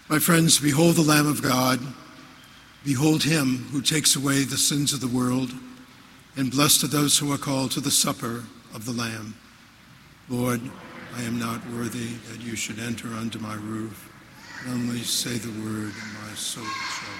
My friends, behold the Lamb of God. Behold him who takes away the sins of the world. And blessed are those who are called to the supper of the Lamb. Lord, I am not worthy that you should enter under my roof. Only say the word, and my soul shall